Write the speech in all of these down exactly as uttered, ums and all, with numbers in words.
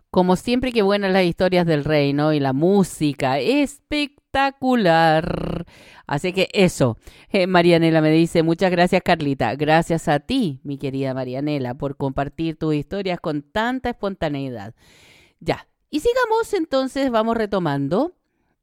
Como siempre, qué buenas las historias del rey, ¿no? Y la música, espectacular. Así que eso, eh, Marianela me dice, muchas gracias Carlita, gracias a ti, mi querida Marianela, por compartir tus historias con tanta espontaneidad. Ya, y sigamos entonces, vamos retomando.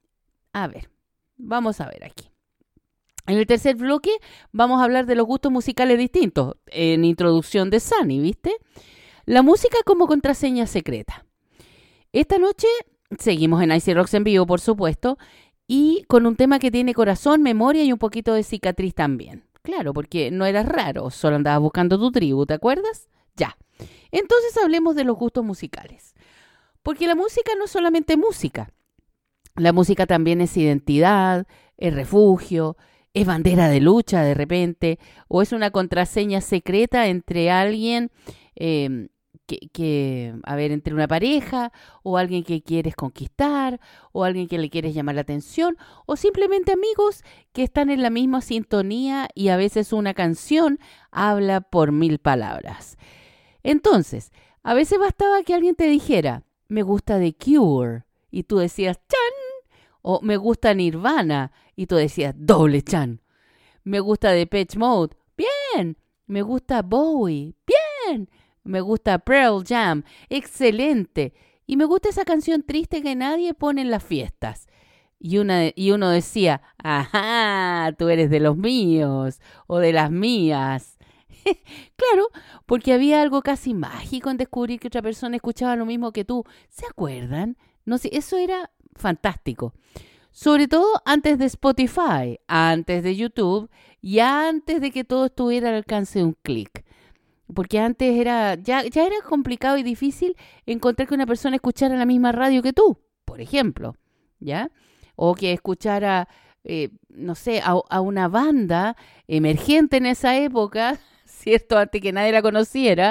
A ver, vamos a ver aquí. En el tercer bloque vamos a hablar de los gustos musicales distintos, en introducción de Sunny, ¿viste? La música como contraseña secreta. Esta noche seguimos en Icy Rocks en vivo, por supuesto, y con un tema que tiene corazón, memoria y un poquito de cicatriz también. Claro, porque no eras raro, solo andabas buscando tu tribu, ¿te acuerdas? Ya. Entonces hablemos de los gustos musicales. Porque la música no es solamente música. La música también es identidad, es refugio, es bandera de lucha de repente, o es una contraseña secreta entre alguien... Eh, Que, que, a ver, entre una pareja o alguien que quieres conquistar o alguien que le quieres llamar la atención o simplemente amigos que están en la misma sintonía y a veces una canción habla por mil palabras. Entonces, a veces bastaba que alguien te dijera, me gusta The Cure y tú decías, chan, o me gusta Nirvana y tú decías, doble chan. Me gusta Depeche Mode, bien. Me gusta Bowie, bien. Me gusta Pearl Jam, excelente. Y me gusta esa canción triste que nadie pone en las fiestas. Y, una, y uno decía, ajá, tú eres de los míos o de las mías. Claro, porque había algo casi mágico en descubrir que otra persona escuchaba lo mismo que tú. ¿Se acuerdan? No sé, eso era fantástico. Sobre todo antes de Spotify, antes de YouTube y antes de que todo estuviera al alcance de un clic. Porque antes era ya, ya era complicado y difícil encontrar que una persona escuchara la misma radio que tú, por ejemplo, ¿ya? O que escuchara, eh, no sé, a, a una banda emergente en esa época, ¿cierto? Antes que nadie la conociera,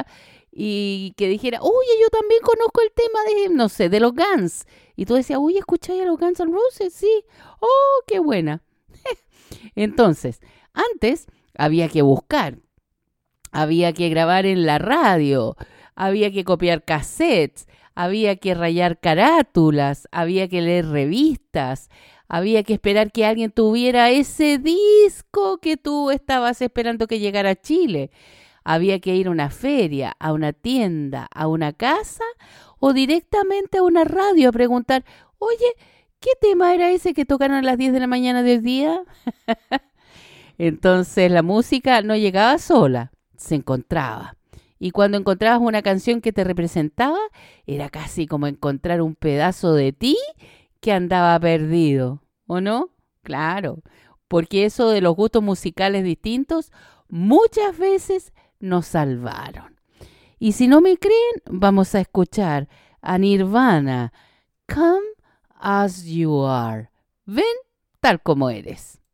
y que dijera, oye, yo también conozco el tema de, no sé, de los Guns. Y tú decías, oye, ¿escucháis a los Guns N' Roses? Sí. Oh, qué buena. Entonces, antes había que buscar. Había que grabar en la radio, había que copiar cassettes, había que rayar carátulas, había que leer revistas, había que esperar que alguien tuviera ese disco que tú estabas esperando que llegara a Chile. Había que ir a una feria, a una tienda, a una casa o directamente a una radio a preguntar, oye, ¿qué tema era ese que tocaron a las diez de la mañana del día? Entonces la música no llegaba sola. Se encontraba. Y cuando encontrabas una canción que te representaba, era casi como encontrar un pedazo de ti que andaba perdido, ¿o no? Claro, porque eso de los gustos musicales distintos muchas veces nos salvaron. Y si no me creen, vamos a escuchar a Nirvana, Come As You Are. Ven tal como eres.